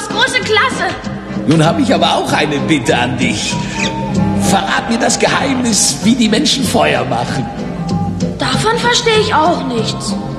machst große Klasse. Nun habe ich aber auch eine Bitte an dich. Verrat mir das Geheimnis, wie die Menschen Feuer machen. Davon verstehe ich auch nichts.